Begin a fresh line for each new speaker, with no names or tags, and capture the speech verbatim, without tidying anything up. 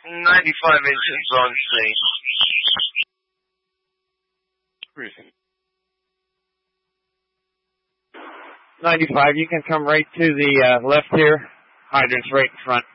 ninety-five engines on scene.
Cruising.
ninety-five, you can come right to the uh, left here. Hydrant's right in front.